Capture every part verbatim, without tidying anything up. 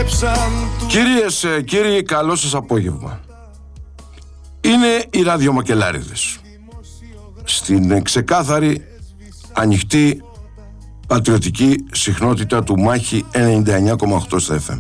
Κυρίες, κύριοι, καλό σας απόγευμα. Είναι οι ραδιομακελάριδες. Στην ξεκάθαρη, ανοιχτή, πατριωτική συχνότητα του Μάχη ενενήντα εννιά κόμμα οκτώ στα εφ εμ.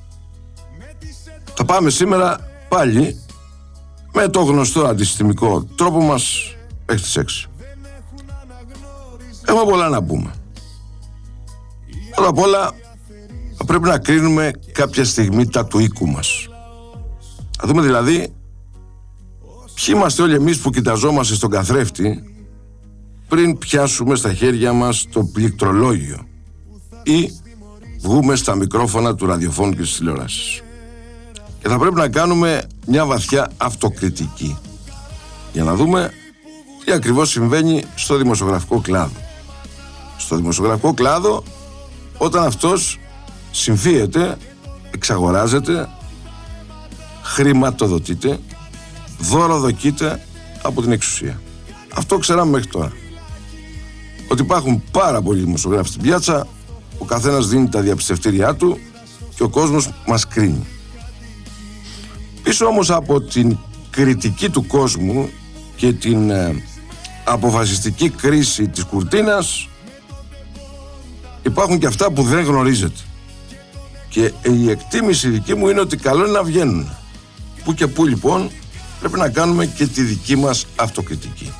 Θα πάμε σήμερα πάλι με το γνωστό αντισυστημικό τρόπο μας μέχρι τις έξι. Έχουμε πολλά να πούμε. Πρώτα απ' όλα θα πρέπει να κρίνουμε κάποια στιγμή τα του οίκου μας. Θα δούμε δηλαδή ποιοι είμαστε όλοι εμείς που κοιταζόμαστε στον καθρέφτη πριν πιάσουμε στα χέρια μας το πληκτρολόγιο ή βγούμε στα μικρόφωνα του ραδιοφώνου και της τηλεόρασης. Και θα πρέπει να κάνουμε μια βαθιά αυτοκριτική για να δούμε τι ακριβώς συμβαίνει στο δημοσιογραφικό κλάδο. Στο δημοσιογραφικό κλάδο, όταν αυτός συμφίεται, εξαγοράζεται, χρηματοδοτείται, δωροδοκείται από την εξουσία. Αυτό ξέραμε μέχρι τώρα. Ότι υπάρχουν πάρα πολλοί δημοσιογράφοι στην πιάτσα, ο καθένας δίνει τα διαπιστευτήριά του και ο κόσμος μας κρίνει. Πίσω όμως από την κριτική του κόσμου και την ε, αποφασιστική κρίση της κουρτίνας υπάρχουν και αυτά που δεν γνωρίζετε. Και η εκτίμηση δική μου είναι ότι καλό είναι να βγαίνουν. Που και που λοιπόν πρέπει να κάνουμε και τη δική μας αυτοκριτική.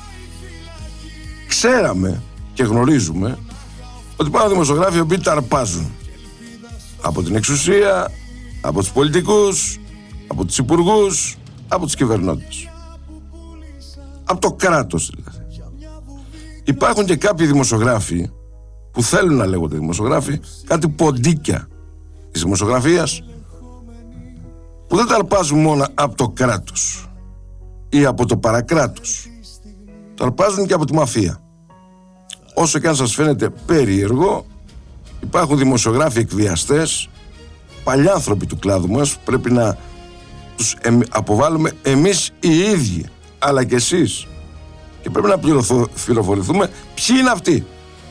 Ξέραμε και γνωρίζουμε ότι υπάρχουν δημοσιογράφοι οι οποίοι ταρπάζουν από την εξουσία, από τους πολιτικούς, από τους υπουργούς, από τους κυβερνώντες. Από το κράτος δηλαδή. Υπάρχουν και κάποιοι δημοσιογράφοι που θέλουν να λέγονται δημοσιογράφοι, κάτι ποντίκια της δημοσιογραφίας, που δεν ταρπάζουν μόνο από το κράτος ή από το παρακράτος. Ταρπάζουν και από τη μαφία. Όσο και αν σας φαίνεται περίεργο, υπάρχουν δημοσιογράφοι εκβιαστές, παλιάνθρωποι του κλάδου μας, πρέπει να τους αποβάλουμε εμείς οι ίδιοι, αλλά και εσείς. Και πρέπει να πληροφορηθούμε ποιοι είναι αυτοί.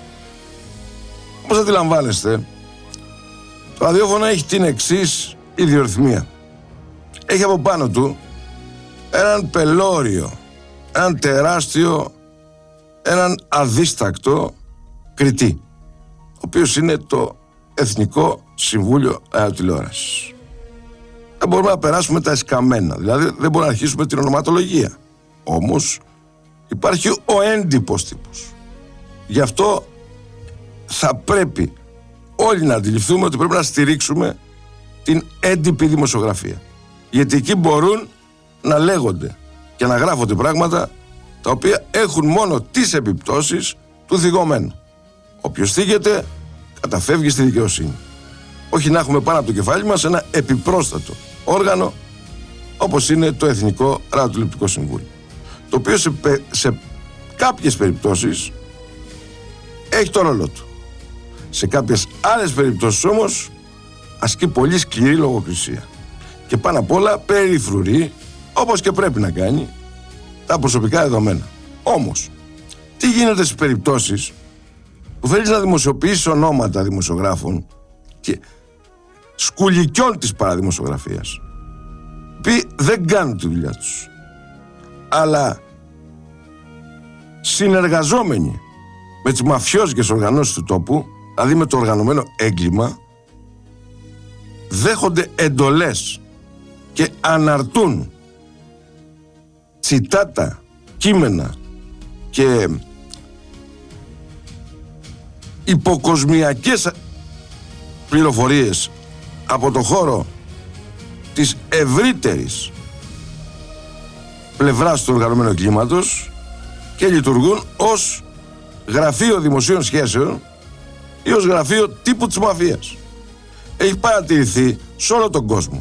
Όπως αντιλαμβάνεστε, το ραδιόφωνο έχει την εξής ιδιορυθμία. Έχει από πάνω του έναν πελώριο, έναν τεράστιο, έναν αδίστακτο κριτή, ο οποίος είναι το Εθνικό Συμβούλιο Ραδιοτηλεόρασης. Δεν μπορούμε να περάσουμε τα εσκαμμένα, δηλαδή δεν μπορούμε να αρχίσουμε την ονοματολογία. Όμως υπάρχει ο έντυπος τύπος. Γι' αυτό θα πρέπει όλοι να αντιληφθούμε ότι πρέπει να στηρίξουμε την έντυπη δημοσιογραφία. Γιατί εκεί μπορούν να λέγονται και να γράφονται πράγματα τα οποία έχουν μόνο τις επιπτώσεις του θυγωμένου. Όποιος θίγεται καταφεύγει στη δικαιοσύνη. Όχι να έχουμε πάνω από το κεφάλι μας ένα επιπρόσθετο όργανο όπως είναι το Εθνικό Ραδιοτηλεοπτικό Συμβούλιο, το οποίο σε, σε κάποιες περιπτώσεις έχει το ρόλο του. Σε κάποιες άλλες περιπτώσεις όμως ασκεί πολύ σκληρή λογοκρισία και πάνω απ' όλα περιφρουρεί, όπως και πρέπει να κάνει, τα προσωπικά δεδομένα. Όμως, τι γίνεται στις περιπτώσεις που θέλεις να δημοσιοποιήσεις ονόματα δημοσιογράφων και σκουλικιών της παραδημοσιογραφίας, που δεν κάνουν τη δουλειά τους, αλλά συνεργαζόμενοι με τις μαφιόζικες οργανώσεις του τόπου, δηλαδή με το οργανωμένο έγκλημα, δέχονται εντολές και αναρτούν τσιτάτα, κείμενα και υποκοσμιακές πληροφορίες από το χώρο της ευρύτερης πλευράς του οργανωμένου εγκλήματος και λειτουργούν ως γραφείο δημοσίων σχέσεων ή ως γραφείο τύπου της μαφίας. Έχει παρατηρηθεί σε όλο τον κόσμο.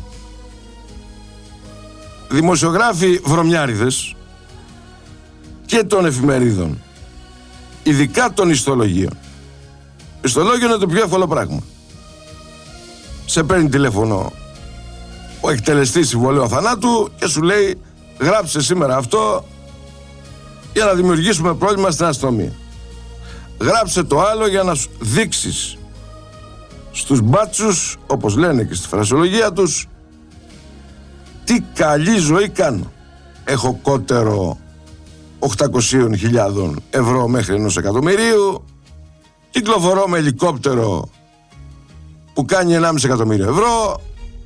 Δημοσιογράφοι βρωμιάριδες και των εφημερίδων, ειδικά των ιστολογίων. Ιστολόγιο είναι το πιο εύκολο πράγμα. Σε παίρνει τηλέφωνο ο εκτελεστής συμβολέου θανάτου και σου λέει γράψε σήμερα αυτό για να δημιουργήσουμε πρόβλημα στην αστυνομία. Γράψε το άλλο για να σου δείξεις στους μπάτσους, όπως λένε και στη φρασιολογία τους, τι καλή ζωή κάνω. Έχω κότερο οκτακόσιες χιλιάδες ευρώ μέχρι ενός εκατομμυρίου, κυκλοφορώ με ελικόπτερο που κάνει ενάμιση εκατομμύριο ευρώ,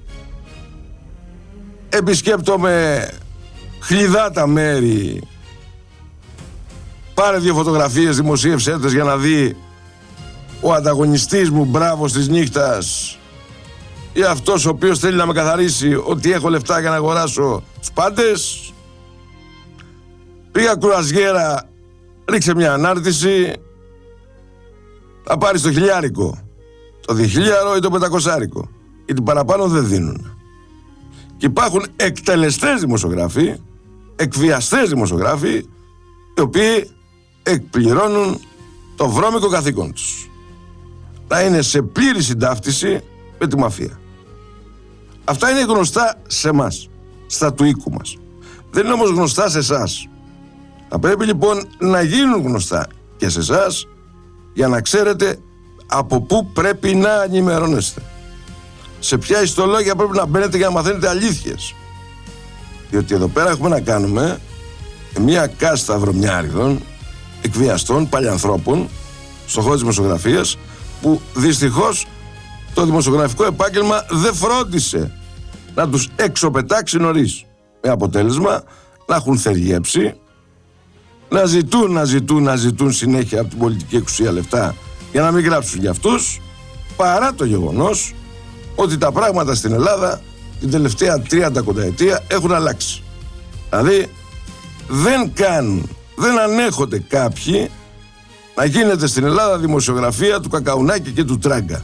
επισκέπτομαι χλιδάτα μέρη, πάρε δύο φωτογραφίες, δημοσίευσέ τες για να δει ο ανταγωνιστής μου, μπράβος της νύχτας, ή αυτός ο οποίος θέλει να με καθαρίσει ότι έχω λεφτά για να αγοράσω τους πάντες. Πήγα κουραζιέρα, ρίξε μια ανάρτηση, θα πάρεις το χιλιάρικο, το διχίλιαρο ή το πεντακοσάρικο, γιατί παραπάνω δεν δίνουν. Και υπάρχουν εκτελεστές δημοσιογράφοι, εκβιαστές δημοσιογράφοι, οι οποίοι εκπληρώνουν το βρώμικο καθήκον τους. Να είναι σε πλήρη συντάφτιση με τη μαφία. Αυτά είναι γνωστά σε εμάς, στα του οίκου μας. Δεν είναι όμως γνωστά σε εσάς. Θα πρέπει λοιπόν να γίνουν γνωστά και σε εσάς, για να ξέρετε από πού πρέπει να ενημερώνεστε. Σε ποια ιστολόγια πρέπει να μπαίνετε για να μαθαίνετε αλήθειες. Διότι εδώ πέρα έχουμε να κάνουμε μια κάστα βρωμιάριδων, εκβιαστών, παλιανθρώπων στον χώρο της δημοσιογραφίας, που δυστυχώς το δημοσιογραφικό επάγγελμα δεν φρόντισε να τους εξωπετάξει νωρίς. Με αποτέλεσμα να έχουν θεργέψει, να ζητούν, να ζητούν, να ζητούν συνέχεια από την πολιτική εξουσία λεφτά για να μην γράψουν για αυτούς, παρά το γεγονός ότι τα πράγματα στην Ελλάδα την τελευταία τριάντα κονταετία έχουν αλλάξει. Δηλαδή δεν κάνουν, δεν ανέχονται κάποιοι να γίνεται στην Ελλάδα δημοσιογραφία του Κακαουνάκη και του Τράγκα.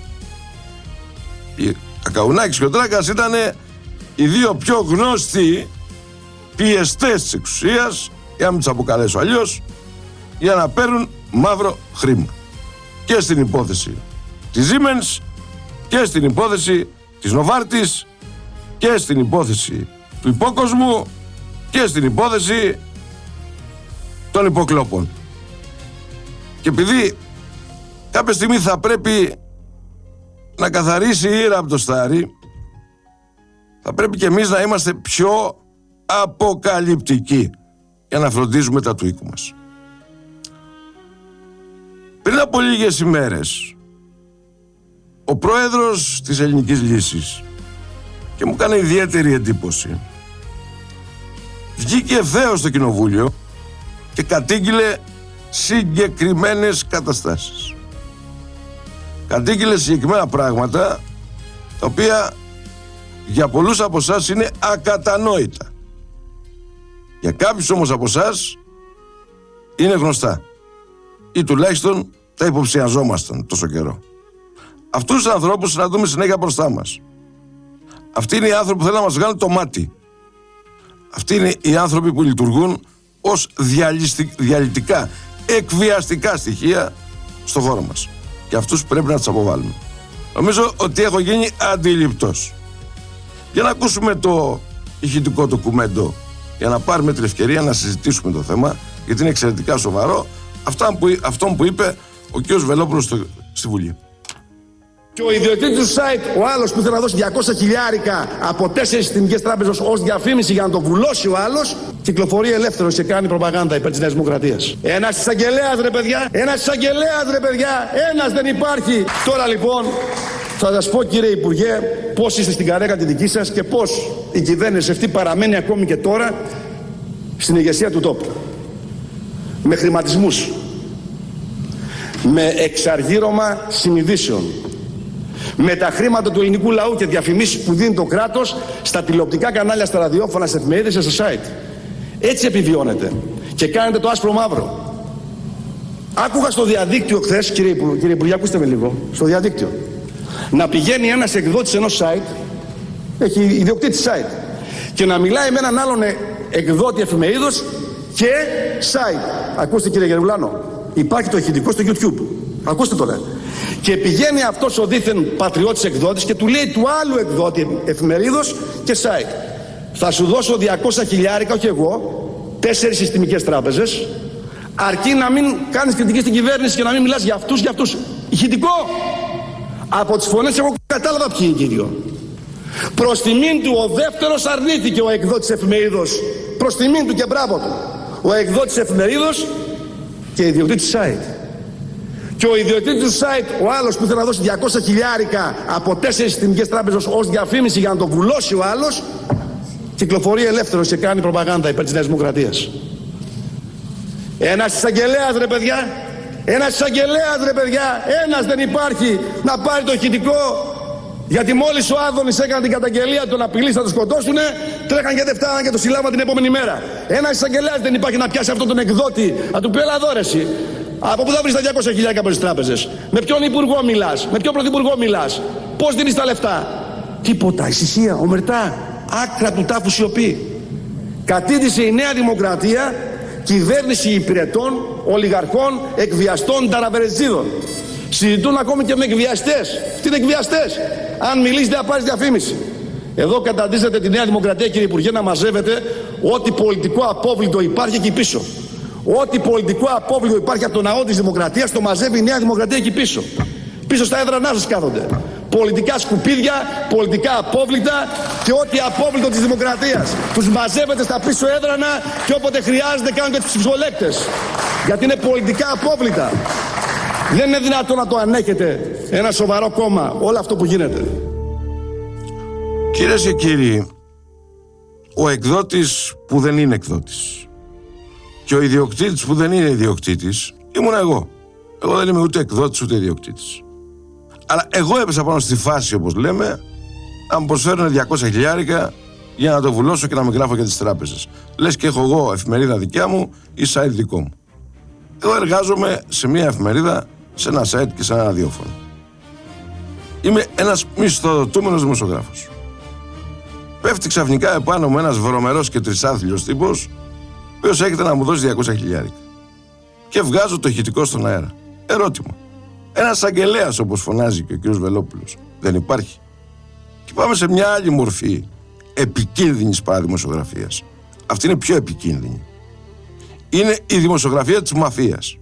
Ο Κακαουνάκης και ο Τράγκας ήταν οι δύο πιο γνώστοι πιεστές της εξουσίας, για να μην τους αποκαλέσω αλλιώς, για να παίρνουν μαύρο χρήμα. Και στην υπόθεση της Siemens και στην υπόθεση της Νοβάρτης και στην υπόθεση του υπόκοσμου και στην υπόθεση των υποκλόπων. Και επειδή κάποια στιγμή θα πρέπει να καθαρίσει η ήρα από το στάρι, θα πρέπει και εμείς να είμαστε πιο αποκαλυπτικοί για να φροντίζουμε τα του οίκου μας. Πριν από λίγες ημέρες, ο πρόεδρος της Ελληνικής Λύσης, και μου έκανε ιδιαίτερη εντύπωση, βγήκε ευθέως στο κοινοβούλιο και κατήγγειλε συγκεκριμένες καταστάσεις. Κατήγγειλε συγκεκριμένα πράγματα τα οποία για πολλούς από εσάς είναι ακατανόητα. Για κάποιους όμως από εσάς είναι γνωστά, ή τουλάχιστον τα υποψιαζόμασταν τόσο καιρό. Αυτούς τους ανθρώπους να δούμε συνέχεια μπροστά μας. Αυτοί είναι οι άνθρωποι που θέλουν να μας βγάλουν το μάτι. Αυτοί είναι οι άνθρωποι που λειτουργούν ως διαλυτικά, εκβιαστικά στοιχεία στο χώρο μας. Και αυτούς πρέπει να τους αποβάλουμε. Νομίζω ότι έχω γίνει αντιληπτός. Για να ακούσουμε το ηχητικό ντοκουμέντο, για να πάρουμε την ευκαιρία να συζητήσουμε το θέμα, γιατί είναι εξαιρετικά σοβαρό, αυτό που, αυτό που είπε ο κ. Βελόπουλος στο, στη Βουλή. Και ο ιδιοκτήτης του site, ο άλλος που ήθελε να δώσει διακόσια χιλιάρικα από τέσσερις συστημικές τράπεζες ως διαφήμιση για να τον βουλώσει ο άλλος, κυκλοφορεί ελεύθερος και κάνει προπαγάνδα υπέρ της Νέας Δημοκρατίας. Ένας εισαγγελέας ρε παιδιά, ένας εισαγγελέας ρε παιδιά, ένας δεν υπάρχει. Τώρα λοιπόν θα σας πω, κύριε Υπουργέ, πώς είστε στην καρέκα τη δική σας και πώς η κυβέρνηση αυτή παραμένει ακόμη και τώρα στην ηγεσία του τόπου. Με χρηματισμούς, με εξαργύρωμα συνειδήσεων, με τα χρήματα του ελληνικού λαού και διαφημίσεις που δίνει το κράτος στα τηλεοπτικά κανάλια, στα ραδιόφωνα, στις εφημερίδες και στο site. Έτσι επιβιώνετε και κάνετε το άσπρο μαύρο. Άκουγα στο διαδίκτυο χθες, κύριε, κύριε Υπουργέ, ακούστε με λίγο, στο διαδίκτυο, να πηγαίνει ένας εκδότης ενός site, έχει ιδιοκτήτη site, και να μιλάει με έναν άλλον εκδότη εφημερίδος και site. Ακούστε, κύριε Γερουλάνο, υπάρχει το ηχητικό στο YouTube. Ακούστε τώρα. Και πηγαίνει αυτός ο δίθεν πατριώτης εκδότης και του λέει του άλλου εκδότη εφημερίδος και site: θα σου δώσω διακόσια χιλιάρικα, όχι εγώ, τέσσερις συστημικές τράπεζες, αρκεί να μην κάνεις κριτική στην κυβέρνηση και να μην μιλάς για αυτούς, για αυτούς. Ηχητικό. Από τις φωνές εγώ κατάλαβα ποιοι είναι οι δύο. Προς τιμήν του ο δεύτερος αρνήθηκε ο εκδότης εφημερίδος. Προς τιμήν του και μπράβο του. Ο εκδότης εφημερίδος και ιδιοκτήτης site. Και ο ιδιοκτήτης του site, ο άλλος που ήθελε να δώσει διακόσια χιλιάρικα από τέσσερις συστημικές τράπεζες ως διαφήμιση για να τον βουλώσει ο άλλος, κυκλοφορεί ελεύθερος και κάνει προπαγάνδα υπέρ της Νέας Δημοκρατίας. Ένας εισαγγελέας ρε παιδιά, ένας εισαγγελέας ρε παιδιά, ένας δεν υπάρχει να πάρει το ηχητικό. Γιατί μόλις ο Άδωνης έκανε την καταγγελία του να απειλήσει να το σκοτώσουνε, τρέχαν και δεν φτάναν και το συλλάβαν την επόμενη μέρα. Ένας εισαγγελέας δεν υπάρχει να πιάσει αυτόν τον εκδότη, να του πει έλα εδώ ρε εσύ. Από πού θα βρεις τα διακόσια χιλιάρικα από τις τράπεζες? Με ποιον υπουργό μιλάς? Με ποιον πρωθυπουργό μιλάς? Πώς δίνεις τα λεφτά? Τίποτα, ησυχία, ομερτά, άκρα του τάφου σιωπή. Κατήντησε η Νέα Δημοκρατία κυβέρνηση υπηρετών, ολιγαρχών, εκβιαστών, ταραβερεζίδων. Συζητούν ακόμη και με εκβιαστές. Τι είναι εκβιαστές? Αν μιλήσει δεν θα πάρεις διαφήμιση. Εδώ καταντήσατε τη Νέα Δημοκρατία, κύριε Υπουργέ, να μαζεύετε ό,τι πολιτικό απόβλητο υπάρχει εκεί πίσω. Ό,τι πολιτικό απόβλητο υπάρχει από το ναό της Δημοκρατίας το μαζεύει η Νέα Δημοκρατία εκεί πίσω. Πίσω στα έδρανά σας κάθονται. Πολιτικά σκουπίδια, πολιτικά απόβλητα και ό,τι απόβλητο της Δημοκρατίας. Τους μαζεύετε στα πίσω έδρανα και όποτε χρειάζεται κάνετε τους ψηφολέκτες. Γιατί είναι πολιτικά απόβλητα. Δεν είναι δυνατόν να το ανέχετε ένα σοβαρό κόμμα όλο αυτό που γίνεται. Κυρίες και κύριοι, ο εκδότης που δεν είναι εκδότης και ο ιδιοκτήτης που δεν είναι ιδιοκτήτης ήμουν εγώ. Εγώ δεν είμαι ούτε εκδότης ούτε ιδιοκτήτης. Αλλά εγώ έπεσα πάνω στη φάση, όπως λέμε, να μου προσφέρουν διακόσια χιλιάρικα για να το βουλώσω και να με γράφω για τις τράπεζες. Λες και έχω εγώ εφημερίδα δικιά μου ή site δικό μου. Εγώ εργάζομαι σε μια εφημερίδα, σε ένα site και σε ένα ραδιόφωνο. Είμαι ένας μισθοδοτούμενος δημοσιογράφος. Πέφτει ξαφνικά επάνω μου ένας βρωμερός και τρισάθλιος τύπος, ο οποίος έρχεται να μου δώσει διακόσια χιλιάρικα. Και βγάζω το ηχητικό στον αέρα. Ερώτημα. Ένας αγγελέας, όπως φωνάζει και ο κ. Βελόπουλος, δεν υπάρχει? Και πάμε σε μια άλλη μορφή επικίνδυνης παραδημοσιογραφίας. Αυτή είναι πιο επικίνδυνη. Είναι η δημοσιογραφία της μαφίας.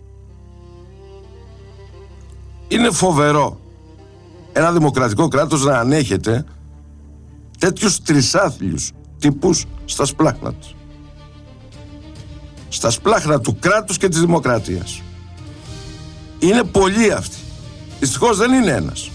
Είναι φοβερό ένα δημοκρατικό κράτος να ανέχεται τέτοιους τρισάθλιους τύπους στα σπλάχνα του. Στα σπλάχνα του κράτους και της δημοκρατίας. Είναι πολλοί αυτοί. Δυστυχώς δεν είναι ένας.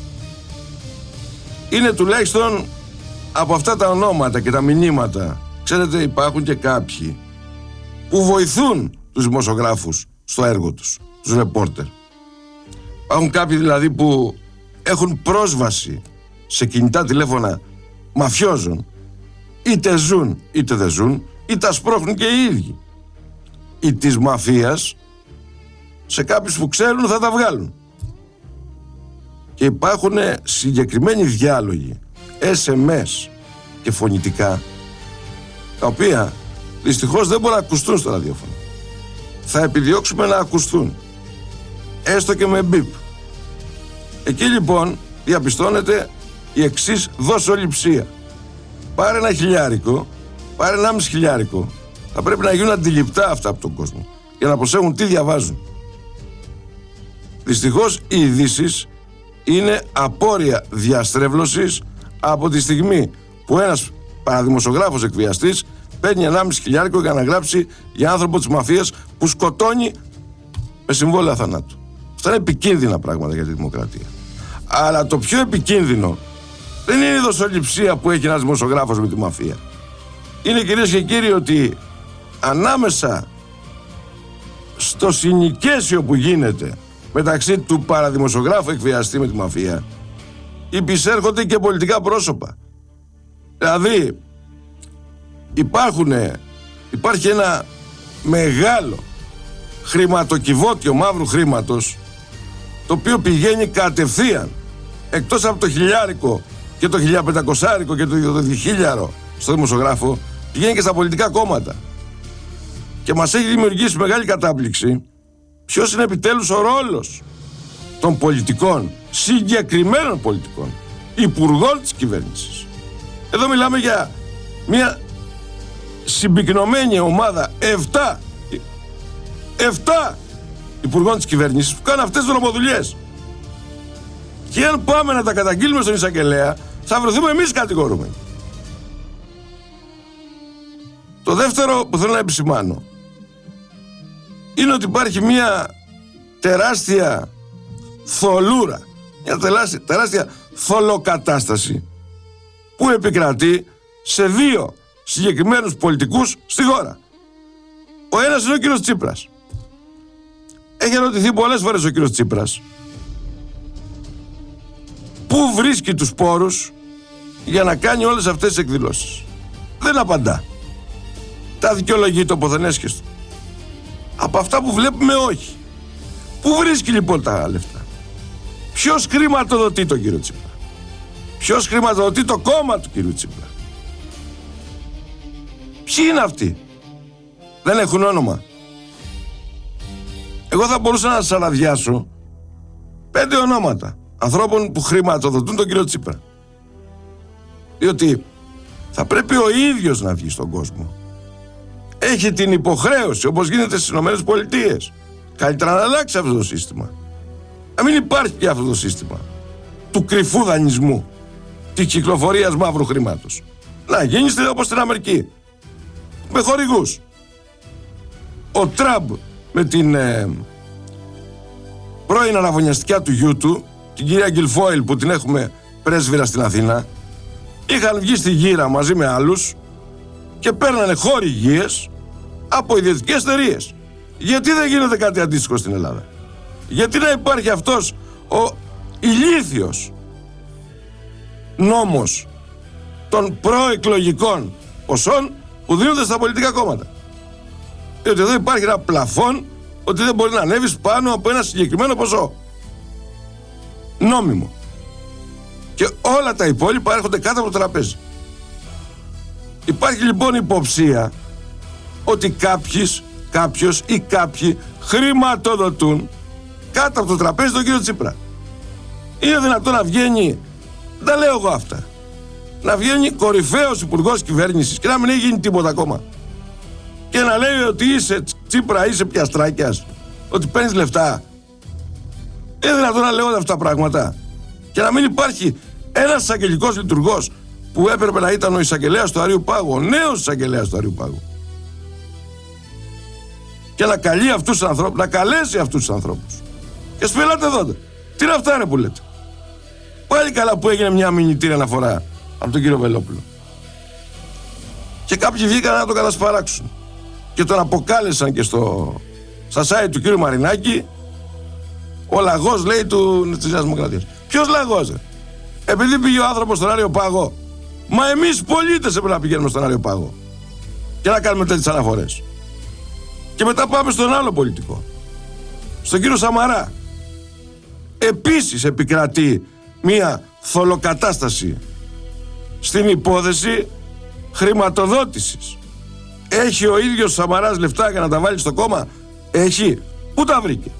Είναι τουλάχιστον από αυτά τα ονόματα και τα μηνύματα. Ξέρετε, υπάρχουν και κάποιοι που βοηθούν τους δημοσιογράφους στο έργο τους, τους ρεπόρτερ. Υπάρχουν κάποιοι δηλαδή που έχουν πρόσβαση σε κινητά τηλέφωνα μαφιόζων, είτε ζουν είτε δεν ζουν, είτε τα σπρώχνουν και οι ίδιοι. Ή της μαφίας, σε κάποιους που ξέρουν θα τα βγάλουν. Και υπάρχουν συγκεκριμένοι διάλογοι, ες εμ ες και φωνητικά, τα οποία δυστυχώς δεν μπορούν να ακουστούν στο ραδιόφωνο. Θα επιδιώξουμε να ακουστούν, έστω και με μπιπ. Εκεί λοιπόν διαπιστώνεται η εξής δοσοληψία. Πάρε ένα χιλιάρικο, πάρε ένα μισή χιλιάρικο. Θα πρέπει να γίνουν αντιληπτά αυτά από τον κόσμο για να προσέχουν τι διαβάζουν. Δυστυχώς οι ειδήσεις είναι απόρρια διαστρέβλωσης από τη στιγμή που ένας παραδημοσιογράφος εκβιαστής παίρνει ενάμιση χιλιάρικο για να γράψει για άνθρωπο της μαφίας που σκοτώνει με συμβόλαια θανάτου. Αυτά είναι επικίνδυνα πράγματα για τη δημοκρατία. Αλλά το πιο επικίνδυνο δεν είναι η δοσοληψία που έχει ένας δημοσιογράφος με τη μαφία. Είναι, κυρίες και κύριοι, ότι ανάμεσα στο συνοικέσιο που γίνεται μεταξύ του παραδημοσιογράφου εκβιαστή με τη μαφία υπησέρχονται και πολιτικά πρόσωπα. Δηλαδή υπάρχουνε, υπάρχει ένα μεγάλο χρηματοκιβώτιο μαύρου χρήματος, το οποίο πηγαίνει κατευθείαν, εκτός από το χιλιάρικο και το χιλιαπεντακοσάρικο και το διχίλιαρο στο δημοσιογράφο, πηγαίνει και στα πολιτικά κόμματα. Και μας έχει δημιουργήσει μεγάλη κατάπληξη ποιος είναι επιτέλους ο ρόλος των πολιτικών, συγκεκριμένων πολιτικών, υπουργών της κυβέρνησης. Εδώ μιλάμε για μια συμπυκνωμένη ομάδα εφτά εφτά υπουργών της κυβέρνησης που κάνουν αυτές τις δρομοδουλειές. Και αν πάμε να τα καταγγείλουμε στον εισαγγελέα, θα βρεθούμε εμείς κατηγορούμενοι. Το δεύτερο που θέλω να επισημάνω είναι ότι υπάρχει μια τεράστια θολούρα, μια τεράστια, τεράστια θολοκατάσταση που επικρατεί σε δύο συγκεκριμένους πολιτικούς στη χώρα. Ο ένας είναι ο κύριος Τσίπρας. Έχει ερωτηθεί πολλές φορές ο κύριος Τσίπρας πού βρίσκει τους πόρους για να κάνει όλες αυτές τις εκδηλώσεις. Δεν απαντά. Τα δικαιολογεί τοποθενέσχες του. Από αυτά που βλέπουμε όχι. Πού βρίσκει λοιπόν τα λεφτά? Ποιος χρηματοδοτεί τον κύριο Τσίπρα? Ποιος χρηματοδοτεί το κόμμα του κύριου Τσίπρα? Ποιοι είναι αυτοί? Δεν έχουν όνομα. Εγώ θα μπορούσα να σας αναδιάσω πέντε ονόματα ανθρώπων που χρηματοδοτούν τον κύριο Τσίπρα. Διότι θα πρέπει ο ίδιος να βγει στον κόσμο. Έχει την υποχρέωση, όπως γίνεται στις Ηνωμένες Πολιτείες, καλύτερα να αλλάξει αυτό το σύστημα. Να μην υπάρχει πια αυτό το σύστημα του κρυφού δανεισμού, της κυκλοφορίας μαύρου χρήματος. Να γίνει όπως στην Αμερική, με χορηγούς. Ο Τραμπ με την ε, πρώην αναβωνιαστικιά του γιού του, την κυρία Γκιλφόιλ, που την έχουμε πρέσβυρα στην Αθήνα, είχαν βγει στη γύρα μαζί με άλλους και παίρνανε χορηγίες από ιδιωτικές εταιρείες. Γιατί δεν γίνεται κάτι αντίστοιχο στην Ελλάδα? Γιατί να υπάρχει αυτός ο ηλίθιος νόμος των προεκλογικών ποσών που δίνονται στα πολιτικά κόμματα? Διότι εδώ υπάρχει ένα πλαφόν ότι δεν μπορεί να ανέβεις πάνω από ένα συγκεκριμένο ποσό. Νόμιμο. Και όλα τα υπόλοιπα έρχονται κάτω από το τραπέζι. Υπάρχει λοιπόν υποψία ότι κάποιοι, κάποιος ή κάποιοι χρηματοδοτούν κάτω από το τραπέζι τον κύριο Τσίπρα. Είναι δυνατόν να βγαίνει, δεν τα λέω εγώ αυτά, να βγαίνει κορυφαίος υπουργός κυβέρνησης και να μην έχει γίνει τίποτα ακόμα? Και να λέει ότι είσαι Τσίπρα, είσαι πιαστράκιας, ότι παίρνεις λεφτά. Είναι δυνατόν να λέγονται αυτά τα πράγματα? Και να μην υπάρχει ένας εισαγγελικός λειτουργός που έπρεπε να ήταν ο εισαγγελέας του Αρείου Πάγου, ο νέος εισαγγελέας του Αρείου Πάγου, και να καλεί αυτούς τους ανθρώπους, να καλέσει αυτούς τους ανθρώπους. Και σπελάτε εδώ. Τι είναι αυτά ρε που λέτε? Πάλι καλά που έγινε μια μηνυτήρια αναφορά από τον κύριο Βελόπουλο. Και κάποιοι βγήκαν να το κατασπαράξουν και τον αποκάλεσαν και στο, στα site του κύριου Μαρινάκη ο λαγός, λέει, του, της Νέας Δημοκρατίας. Ποιος λαγός? Ρε? Επειδή πήγε ο άνθρωπος στον Άριο Πάγο? Μα εμείς πολίτες έπρεπε να πηγαίνουμε στον Άριο Πάγο και να κάνουμε τέτοιες αναφορές. Και μετά πάμε στον άλλο πολιτικό, στον κύριο Σαμαρά. Επίσης επικρατεί μία θολοκατάσταση στην υπόθεση χρηματοδότησης. Έχει ο ίδιος Σαμαράς λεφτά για να τα βάλει στο κόμμα? Έχει. Πού τα βρήκε?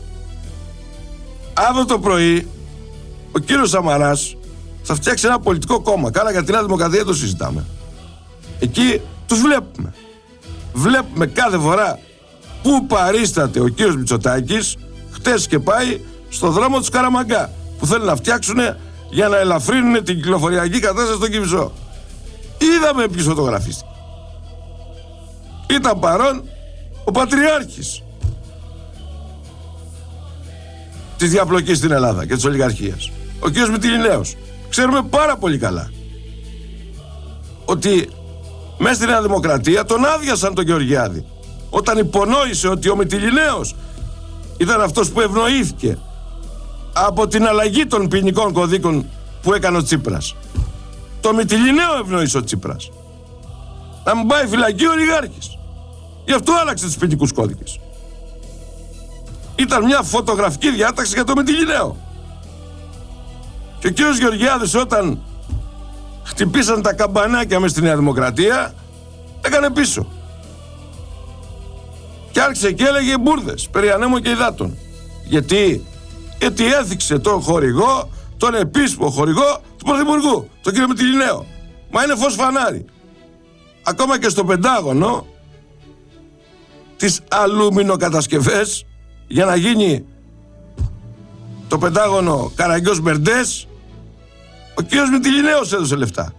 Αύριο το πρωί ο κύριος Σαμαράς θα φτιάξει ένα πολιτικό κόμμα. Κάνα για τη Νέα Δημοκρατία το συζητάμε. Εκεί τους βλέπουμε. Βλέπουμε κάθε φορά που παρίσταται ο κύριος Μητσοτάκης, χτες και πάει στο δρόμο του Καραμαγκά, που θέλουν να φτιάξουν για να ελαφρύνουν την κυκλοφοριακή κατάσταση στον Κιβισό. Είδαμε ποιος φωτογραφίστηκε. Ήταν παρόν ο Πατριάρχης της διαπλοκής στην Ελλάδα και της ολιγαρχίας, ο κύριος Μυτιληναίος. Ξέρουμε πάρα πολύ καλά ότι μέσα στη Νέα Δημοκρατία τον άδειασαν τον Γεωργιάδη όταν υπονόησε ότι ο Μυτιληναίος ήταν αυτός που ευνοήθηκε από την αλλαγή των ποινικών κωδίκων που έκανε ο Τσίπρας. Το Μυτιληναίο ευνοήσε ο Τσίπρας να μην πάει φυλακή ο ολιγάρχης. Γι' αυτό άλλαξε τους ποινικούς κώδικες. Ήταν μια φωτογραφική διάταξη για το Μυτιληναίο. Και ο κύριος Γεωργιάδης, όταν χτυπήσαν τα καμπανάκια μες στη Νέα Δημοκρατία, έκανε πίσω. Και άρχισε και έλεγε μπουρδες περί ανέμων και υδάτων. Γιατί, γιατί έθιξε τον χορηγό, τον επίσημο χορηγό του Πρωθυπουργού, τον κύριο Μυτιληναίο. Μα είναι φως φανάρι. Ακόμα και στο Πεντάγωνο, τις αλουμινοκατασκευές για να γίνει το Πεντάγωνο Καραγκιός Μπερντές, ο κύριος Μυτιληναίος έδωσε λεφτά.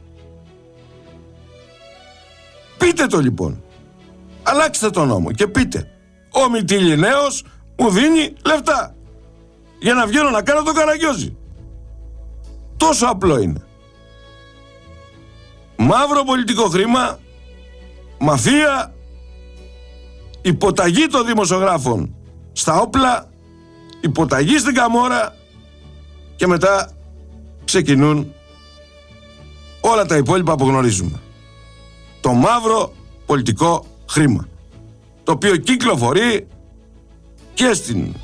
Πείτε το λοιπόν. Αλλάξτε τον νόμο και πείτε, ο Μυτιληναίος μου δίνει λεφτά για να βγαίνω να κάνω τον Καραγκιόζη. Τόσο απλό είναι. Μαύρο πολιτικό χρήμα, μαφία, υποταγή των δημοσιογράφων στα όπλα, υποταγή στην Καμόρα και μετά ξεκινούν όλα τα υπόλοιπα που γνωρίζουμε. Το μαύρο πολιτικό χρήμα, το οποίο κυκλοφορεί και στην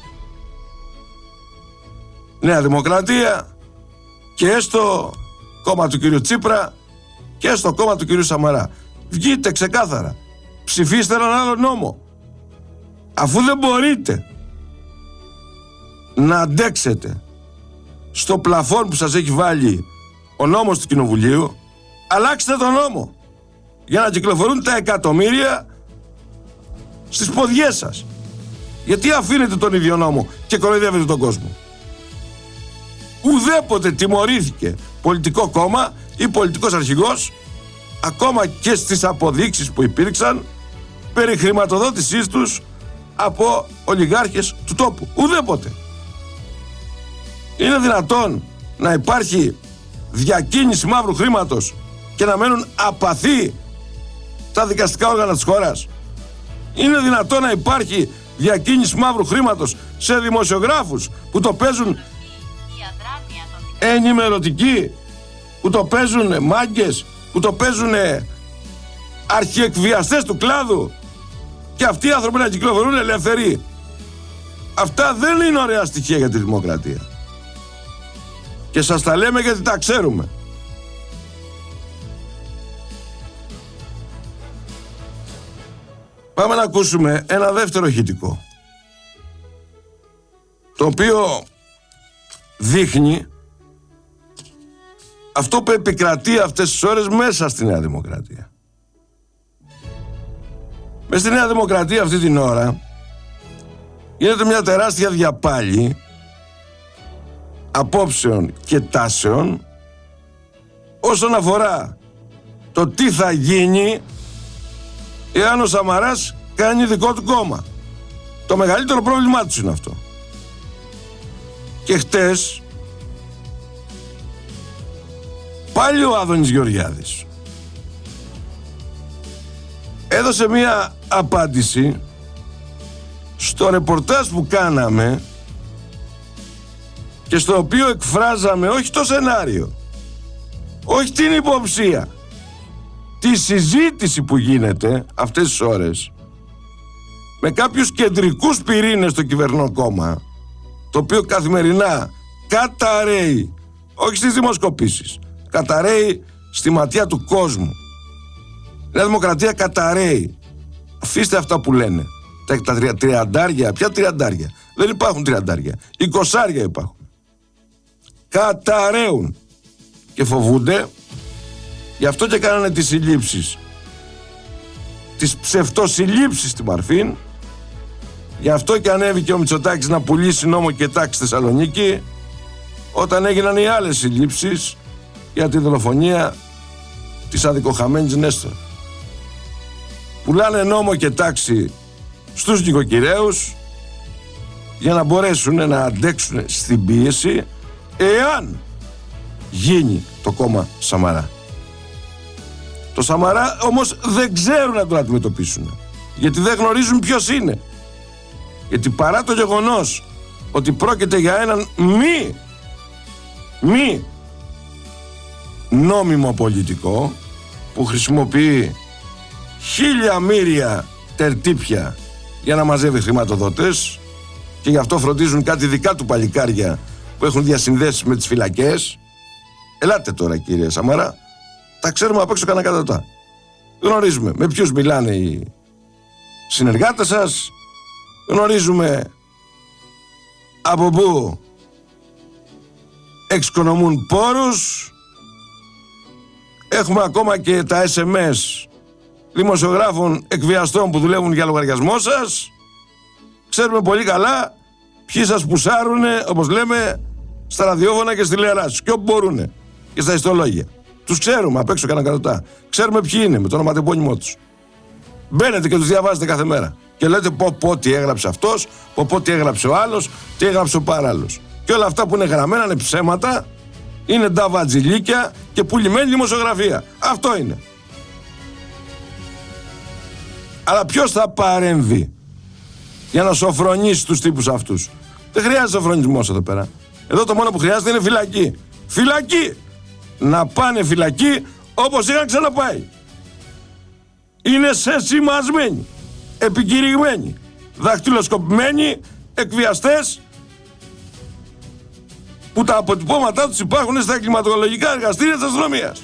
Νέα Δημοκρατία και στο κόμμα του κυρίου Τσίπρα και στο κόμμα του κυρίου Σαμαρά. Βγείτε ξεκάθαρα, ψηφίστε έναν άλλο νόμο. Αφού δεν μπορείτε να αντέξετε στο πλαφόν που σας έχει βάλει ο νόμος του Κοινοβουλίου, αλλάξτε τον νόμο για να κυκλοφορούν τα εκατομμύρια στις ποδιές σας. Γιατί αφήνετε τον ίδιο νόμο και κοροϊδεύετε τον κόσμο? Ουδέποτε τιμωρήθηκε πολιτικό κόμμα ή πολιτικός αρχηγός, ακόμα και στις αποδείξεις που υπήρξαν περί χρηματοδότησής τους από ολιγάρχες του τόπου. Ουδέποτε. Είναι δυνατόν να υπάρχει διακίνηση μαύρου χρήματος και να μένουν απαθή τα δικαστικά όργανα της χώρας? Είναι δυνατόν να υπάρχει διακίνηση μαύρου χρήματος σε δημοσιογράφους που το παίζουν ενημερωτικοί, που το παίζουν μάγκες, που το παίζουν αρχιεκβιαστές του κλάδου, και αυτοί οι άνθρωποι να κυκλοφορούν ελεύθεροι? Αυτά δεν είναι ωραία στοιχεία για τη δημοκρατία. Και σας τα λέμε γιατί τα ξέρουμε. Πάμε να ακούσουμε ένα δεύτερο ηχητικό, το οποίο δείχνει αυτό που επικρατεί αυτές τις ώρες μέσα στη Νέα Δημοκρατία. Μες στη Νέα Δημοκρατία αυτή την ώρα γίνεται μια τεράστια διαπάλη απόψεων και τάσεων όσον αφορά το τι θα γίνει εάν ο Σαμαράς κάνει δικό του κόμμα. Το μεγαλύτερο πρόβλημά τους είναι αυτό. Και χτες πάλι ο Άδωνης Γεωργιάδης έδωσε μία απάντηση στο ρεπορτάζ που κάναμε και στο οποίο εκφράζαμε όχι το σενάριο, όχι την υποψία, τη συζήτηση που γίνεται αυτές τις ώρες με κάποιους κεντρικούς πυρήνες στο κυβερνό κόμμα, το οποίο καθημερινά καταραίει, όχι στις δημοσκοπήσεις, καταραίει στη ματιά του κόσμου. Η Νέα Δημοκρατία καταραίει. Αφήστε αυτά που λένε. Τα, τα τριαντάρια, ποια τριαντάρια? Δεν υπάρχουν τριαντάρια. Εικοσάρια υπάρχουν. Καταραίουν και φοβούνται. Γι' αυτό και κάνανε τις συλλήψεις, τις ψευτοσυλλήψεις στη Μαρφίν. Γι' αυτό και ανέβηκε ο Μητσοτάκης να πουλήσει νόμο και τάξη στη Θεσσαλονίκη, όταν έγιναν οι άλλες συλλήψεις για τη δολοφονία της αδικοχαμένης Νέστορ. Πουλάνε νόμο και τάξη στους νοικοκυρέους για να μπορέσουν να αντέξουν στην πίεση εάν γίνει το κόμμα Σαμαρά. Το Σαμαρά όμως δεν ξέρουν να τον αντιμετωπίσουν, γιατί δεν γνωρίζουν ποιος είναι. Γιατί παρά το γεγονός ότι πρόκειται για έναν μη μη νόμιμο πολιτικό που χρησιμοποιεί χίλια μύρια τερτύπια για να μαζεύει χρηματοδότες, και γι' αυτό φροντίζουν κάτι δικά του παλικάρια που έχουν διασυνδέσεις με τις φυλακές. Ελάτε τώρα, κύριε Σαμαρά, τα ξέρουμε απ' έξω κανένα κατατά. Γνωρίζουμε με ποιους μιλάνε οι συνεργάτες σας, γνωρίζουμε από πού εξοικονομούν πόρους, έχουμε ακόμα και τα ες εμ ες δημοσιογράφων εκβιαστών που δουλεύουν για λογαριασμό σας. Ξέρουμε πολύ καλά ποιοι σας πουσάρουνε, όπως λέμε, στα ραδιόφωνα και στη τηλεοράση και όπου μπορούνε και στα ιστολόγια. Τους ξέρουμε απ' έξω κανένα κατωτά. Ξέρουμε ποιοι είναι με το ονοματεπώνυμό τους. Μπαίνετε και τους διαβάζετε κάθε μέρα. Και λέτε πω πω τι έγραψε αυτός, πω πω τι έγραψε ο άλλος, τι έγραψε ο παράλληλος. Και όλα αυτά που είναι γραμμένα είναι ψέματα, είναι νταβατζιλίκια και πουλημένη δημοσιογραφία. Αυτό είναι. Αλλά ποιος θα παρέμβει για να σοφρονήσει τους τύπους αυτούς? Δεν χρειάζεται σοφρονισμός εδώ πέρα. Εδώ το μόνο που χρειάζεται είναι φυλακή. Φυλακή! Να πάνε φυλακή όπως είχαν ξαναπάει. Είναι σεσημασμένοι, επικηρυγμένοι, δαχτυλοσκοπημένοι, εκβιαστές που τα αποτυπώματά τους υπάρχουν στα εγκληματολογικά εργαστήρια της αστυνομίας.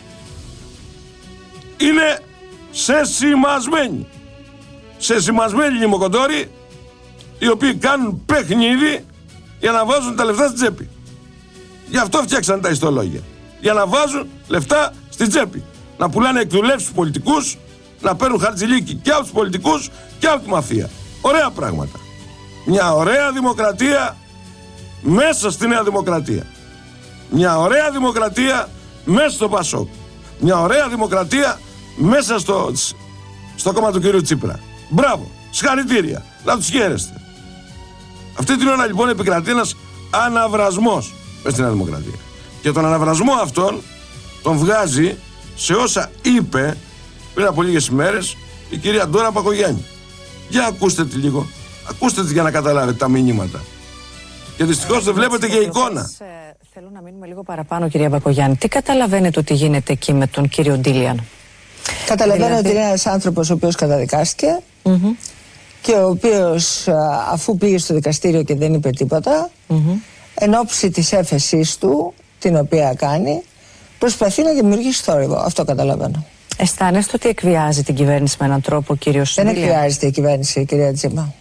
Είναι σεσημασμένοι. Σεσημασμένοι λιμοκοντόροι, οι οποίοι κάνουν παιχνίδι για να βάζουν τα λεφτά στην τσέπη. Γι' αυτό φτιάξαν τα ιστολόγια. Για να βάζουν λεφτά στην τσέπη. Να πουλάνε εκδουλεύσεις στους πολιτικούς, να παίρνουν χαρτζηλίκι και από τους πολιτικούς και από τη μαφία. Ωραία πράγματα. Μια ωραία δημοκρατία μέσα στη Νέα Δημοκρατία. Μια ωραία δημοκρατία μέσα στο Πασόκ. Μια ωραία δημοκρατία μέσα στο, στο κόμμα του κυρίου Τσίπρα. Μπράβο, συγχαρητήρια, να τους χαίρεστε. Αυτή την ώρα λοιπόν επικρατεί ένας αναβρασμός μέσα στη Νέα Δημοκρατία. Και τον αναβρασμό αυτόν τον βγάζει σε όσα είπε πριν από λίγες ημέρες η κυρία Ντόρα Μπακογιάννη. Για ακούστε τη λίγο. Ακούστε τη για να καταλάβετε τα μηνύματα. Και δυστυχώς δεν βλέπετε και εικόνα. Θέλω να μείνουμε λίγο παραπάνω, κυρία Μπακογιάννη. Τι καταλαβαίνετε ότι γίνεται εκεί με τον κύριο Ντίλιαν? Καταλαβαίνω δηλαδή... ότι είναι ένας άνθρωπος ο οποίος καταδικάστηκε mm-hmm. και ο οποίος αφού πήγε στο δικαστήριο και δεν είπε τίποτα, mm-hmm. εν ώψη της έφεσής του, την οποία κάνει, προσπαθεί να δημιουργήσει θόρυβο. Αυτό καταλαβαίνω. Αισθάνεστε ότι εκβιάζει την κυβέρνηση με έναν τρόπο ο κύριος Δεν Ντίλιαν? εκβιάζεται η κυβέρνηση, κυρία Τζίμα.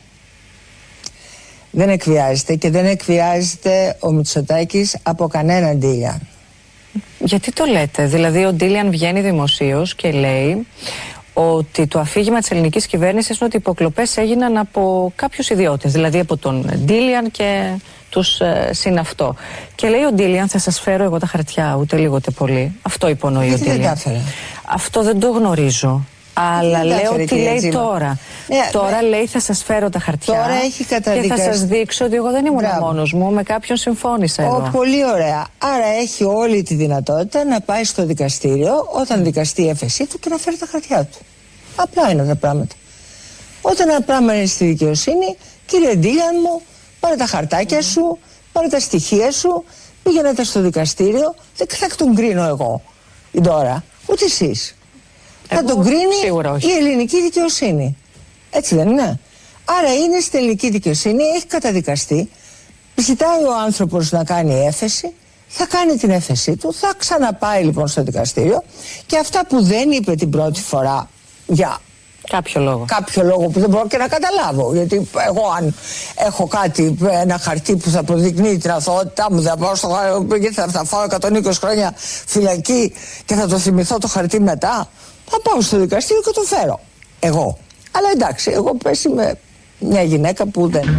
Δεν εκβιάζεται και δεν εκβιάζεται ο Μητσοτάκης από κανέναν Ντίλιαν. Γιατί το λέτε? Δηλαδή ο Ντίλιαν βγαίνει δημοσίως και λέει ότι το αφήγημα της ελληνικής κυβέρνησης είναι ότι οι υποκλοπές έγιναν από κάποιους ιδιώτες, δηλαδή από τον Ντίλιαν και τους ε, συναυτό. Και λέει ο Ντίλιαν, θα σας φέρω εγώ τα χαρτιά, ούτε λίγο ούτε πολύ. Αυτό υπονοεί ο Ντίλιαν. Αυτό δεν το γνωρίζω. Αλλά λέω τι λέει Τζίμα. Τώρα. Ναι, τώρα ναι. Λέει θα σας φέρω τα χαρτιά. Τώρα έχει καταδικαστεί. Και θα σας δείξω ότι εγώ δεν ήμουν μόνος μου, με κάποιον συμφώνησα εδώ. Ο, πολύ ωραία. Άρα έχει όλη τη δυνατότητα να πάει στο δικαστήριο όταν δικαστεί η έφεσή του και να φέρει τα χαρτιά του. Απλά είναι τα πράγματα. Όταν ένα πράγμα είναι στη δικαιοσύνη, κύριε Ντίλιαν μου, πάρε τα χαρτάκια σου, πάρε τα στοιχεία σου, πήγαινε στο δικαστήριο, δεν θα τον κρίνω εγώ η Ντόρα, ούτε εσείς. Θα τον κρίνει η ελληνική δικαιοσύνη. Έτσι δεν είναι? Άρα είναι στην ελληνική δικαιοσύνη, έχει καταδικαστεί, ζητάει ο άνθρωπος να κάνει έφεση, θα κάνει την έφεσή του, θα ξαναπάει λοιπόν στο δικαστήριο και αυτά που δεν είπε την πρώτη φορά για κάποιο λόγο, κάποιο λόγο που δεν μπορώ και να καταλάβω, γιατί εγώ αν έχω κάτι, ένα χαρτί που θα αποδεικνύει την αθωότητά μου, θα πάω στο γιατί θα, θα φάω εκατόν είκοσι χρόνια φυλακή και θα το θυμηθώ το χαρτί μετά, θα πάω στο δικαστήριο και το φέρω εγώ. Αλλά εντάξει, εγώ πέσει με μια γυναίκα που δεν...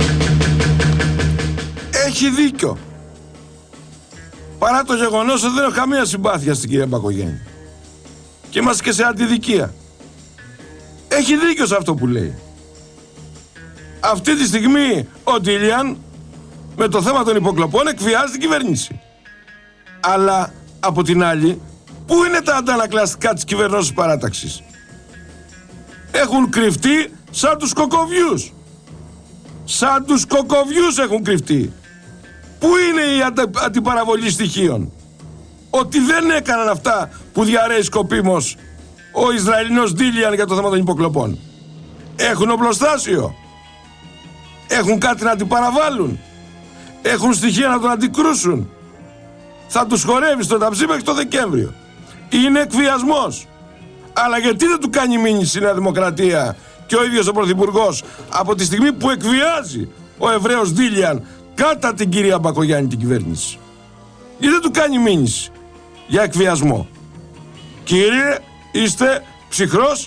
Έχει δίκιο. Παρά το γεγονός ότι δεν έχω καμία συμπάθεια στην κυρία Μπακογιάννη. Και είμαστε και σε αντιδικία. Έχει δίκιο σε αυτό που λέει. Αυτή τη στιγμή ο Ντίλιαν με το θέμα των υποκλοπών εκβιάζει την κυβέρνηση. Αλλά από την άλλη, πού είναι τα αντανακλαστικά της κυβερνώσης παράταξης? Έχουν κρυφτεί σαν τους κοκοβιούς. Σαν τους κοκοβιούς έχουν κρυφτεί. Πού είναι η αντα, αντιπαραβολή στοιχείων? Ότι δεν έκαναν αυτά που διαρρέει σκοπίμως ο Ισραηλινός Ντίλιαν για το θέμα των υποκλοπών. Έχουν οπλοστάσιο. Έχουν κάτι να αντιπαραβάλουν. Έχουν στοιχεία να τον αντικρούσουν. Θα τους χορεύει στο ταψί μέχρι το Δεκέμβριο. Είναι εκβιασμός. Αλλά γιατί δεν του κάνει μήνυση η Νέα Δημοκρατία και ο ίδιος ο Πρωθυπουργός από τη στιγμή που εκβιάζει ο Εβραίος Ντίλιαν κατά την κυρία Μπακογιάννη την κυβέρνηση? Γιατί δεν του κάνει μήνυση για εκβιασμό? Κύριε, είστε ψυχρός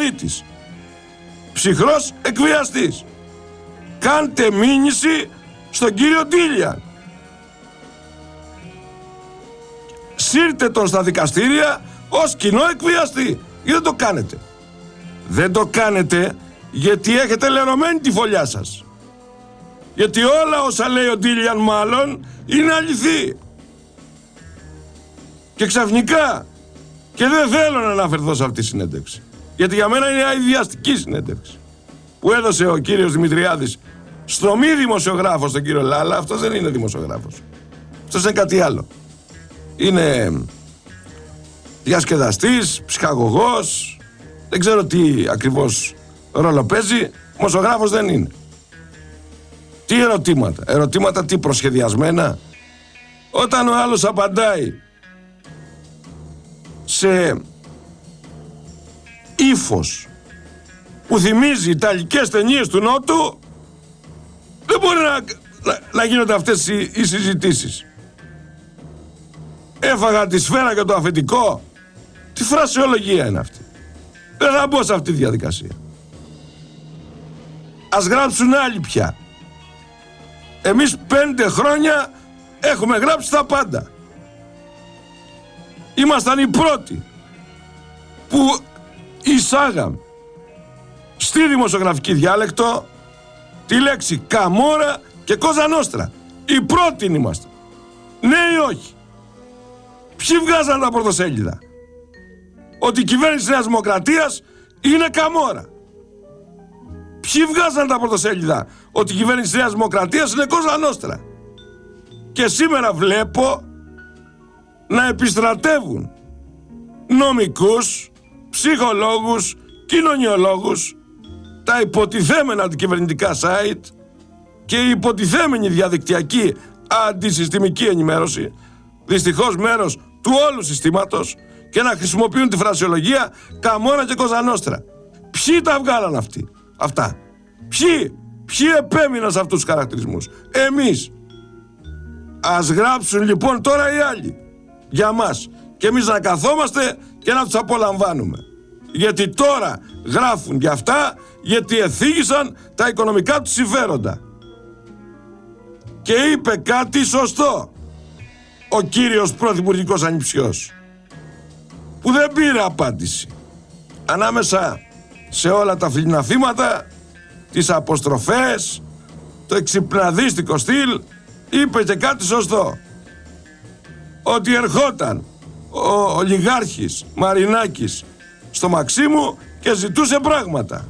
λοποδίτης, ψυχρός εκβιαστής. Κάντε μήνυση στον κύριο Ντίλιαν. Σύρτε τον στα δικαστήρια ως κοινό εκβιαστή. Γιατί δεν το κάνετε? Δεν το κάνετε γιατί έχετε λερωμένη τη φωλιά σας. Γιατί όλα όσα λέει ο Ντίλιαν μάλλον είναι αληθή. Και ξαφνικά, και δεν θέλω να αναφερθώ σε αυτή τη συνέντευξη, γιατί για μένα είναι αηδιαστική συνέντευξη που έδωσε ο κύριος Δημητριάδης στο μη δημοσιογράφο, τον κύριο Λάλα. Αυτός δεν είναι δημοσιογράφος. Αυτός είναι κάτι άλλο. Είναι διασκεδαστής, ψυχαγωγός, δεν ξέρω τι ακριβώς ρόλο παίζει. Δημοσιογράφος δεν είναι. Τι ερωτήματα, ερωτήματα τι προσχεδιασμένα? Όταν ο άλλος απαντάει σε ύφος που θυμίζει ιταλικές ταινίες του Νότου, δεν μπορεί να, να, να γίνονται αυτές οι, οι συζητήσεις. Έφαγα τη σφαίρα και το αφεντικό. Τι φρασιολογία είναι αυτή? Δεν θα μπω σε αυτή τη διαδικασία. Ας γράψουν άλλοι πια. Εμείς πέντε χρόνια έχουμε γράψει τα πάντα. Ήμασταν οι πρώτοι που εισάγαμε στη δημοσιογραφική διάλεκτο τη λέξη Καμόρα και Κόζα Νόστρα. Οι πρώτοι είμαστε. Ναι ή όχι? Ποιοι βγάζαν τα πρωτοσέλιδα? Ότι η κυβέρνηση της Νέας Δημοκρατίας είναι Καμόρα. Ποιοι βγάζαν τα πρωτοσέλιδα? Ότι η κυβέρνηση της Νέας Δημοκρατίας είναι Κόζα Νόστρα. Και σήμερα βλέπω να επιστρατεύουν νομικούς, ψυχολόγους, κοινωνιολόγους, τα υποτιθέμενα αντικυβερνητικά site και η υποτιθέμενη διαδικτυακή αντισυστημική ενημέρωση, δυστυχώς μέρος του όλου συστήματος, και να χρησιμοποιούν τη φρασιολογία Καμόρα και Κόζα Νόστρα. Ποιοι τα βγάλαν αυτοί, αυτά? Ποιοι, ποιοι επέμειναν σε αυτούς τους χαρακτηρισμούς? Εμείς. Ας γράψουν λοιπόν τώρα οι άλλοι για μας και εμείς να καθόμαστε και να τους απολαμβάνουμε. Γιατί τώρα γράφουν για αυτά, γιατί εθίγησαν τα οικονομικά τους συμφέροντα. Και είπε κάτι σωστό ο κύριος πρωθυπουργικός ανιψιός, που δεν πήρε απάντηση. Ανάμεσα σε όλα τα φιλιναφήματα, τις αποστροφές, το εξυπναδίστικο στυλ, είπε και κάτι σωστό. Ότι ερχόταν ο ολιγάρχης Μαρινάκης στο Μαξίμου και ζητούσε πράγματα.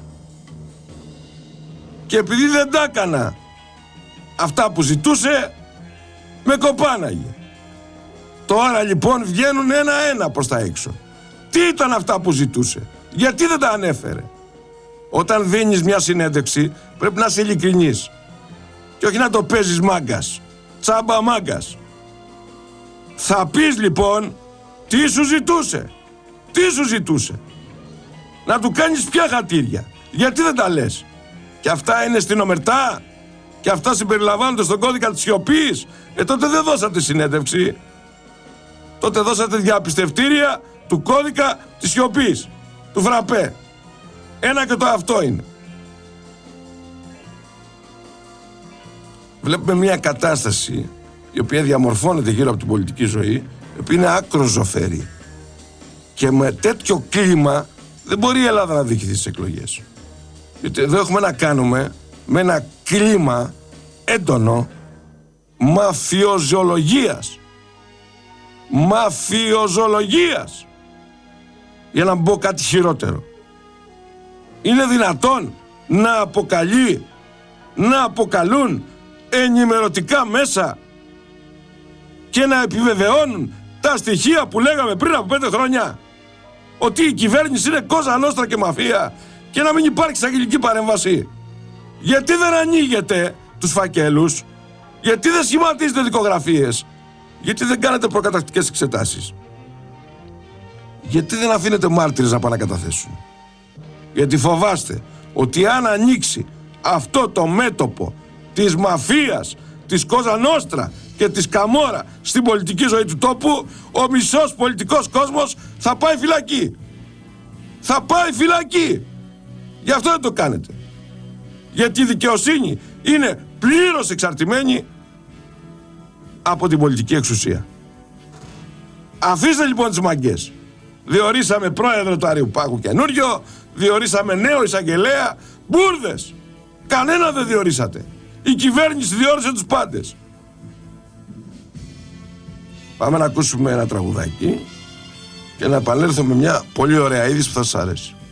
Και επειδή δεν τα έκανα αυτά που ζητούσε, με κοπάναγε. Τώρα λοιπόν βγαίνουν ένα-ένα προς τα έξω. Τι ήταν αυτά που ζητούσε? Γιατί δεν τα ανέφερε? Όταν δίνεις μια συνέντευξη πρέπει να είσαι ειλικρινής και όχι να το παίζεις μάγκας, τσάμπα μάγκας. Θα πεις λοιπόν τι σου ζητούσε. Τι σου ζητούσε? Να του κάνεις ποια χατήρια? Γιατί δεν τα λες? Και αυτά είναι στην ομερτά? Και αυτά συμπεριλαμβάνονται στον κώδικα της σιωπής? Ε τότε δεν δώσατε συνέντευξη. Τότε δώσατε διαπιστευτήρια του κώδικα της σιωπής, του Φραπέ. Ένα και το αυτό είναι. Βλέπουμε μια κατάσταση η οποία διαμορφώνεται γύρω από την πολιτική ζωή, η οποία είναι άκρος ζωφερή. Και με τέτοιο κλίμα δεν μπορεί η Ελλάδα να διοικηθεί στις εκλογές. Γιατί εδώ έχουμε να κάνουμε με ένα κλίμα έντονο μαφιοζολογίας. Μαφιοζολογίας. Για να μπω κάτι χειρότερο. Είναι δυνατόν να αποκαλεί, να αποκαλούν ενημερωτικά μέσα και να επιβεβαιώνουν τα στοιχεία που λέγαμε πριν από πέντε χρόνια, ότι η κυβέρνηση είναι Κόζα Νόστρα και μαφία, και να μην υπάρχει εισαγγελική παρέμβαση? Γιατί δεν ανοίγετε τους φακέλους? Γιατί δεν σχηματίζετε δικογραφίες? Γιατί δεν κάνετε προκαταρκτικές εξετάσεις? Γιατί δεν αφήνετε μάρτυρες να πάνε να καταθέσουν? Γιατί φοβάστε ότι αν ανοίξει αυτό το μέτωπο της μαφίας, της Κόζα Νόστρα και της Καμόρα στην πολιτική ζωή του τόπου, ο μισός πολιτικός κόσμος θα πάει φυλακή. Θα πάει φυλακή. Γι' αυτό δεν το κάνετε. Γιατί η δικαιοσύνη είναι πλήρως εξαρτημένοι από την πολιτική εξουσία. Αφήστε λοιπόν τις μαγκές. Διορίσαμε πρόεδρο του Αριουπάγου καινούριο, διορίσαμε νέο εισαγγελέα, μπουρδες. Κανένα δεν διορίσατε. Η κυβέρνηση διόρισε τους πάντες. Πάμε να ακούσουμε ένα τραγουδάκι και να επανέλθουμε με μια πολύ ωραία είδηση που θα σας αρέσει.